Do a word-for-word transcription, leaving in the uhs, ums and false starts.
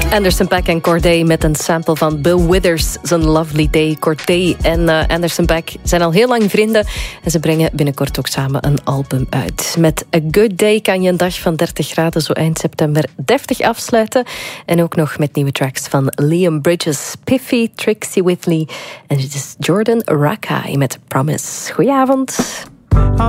Anderson .Paak en Corday met een sample van Bill Withers, zijn Lovely Day. Corday en uh, Anderson .Paak zijn al heel lang vrienden en ze brengen binnenkort ook samen een album uit. Met A Good Day kan je een dag van dertig graden zo eind september deftig afsluiten. En ook nog met nieuwe tracks van Liam Bridges, Piffy, Trixie Whitley en dit is Jordan Rakai met Promise. Goedenavond.